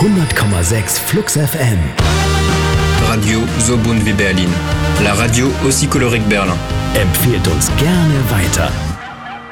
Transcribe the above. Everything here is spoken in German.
100,6 Flux FM. Radio so bunt wie Berlin. La radio aussi colorée que Berlin. Empfehlt uns gerne weiter.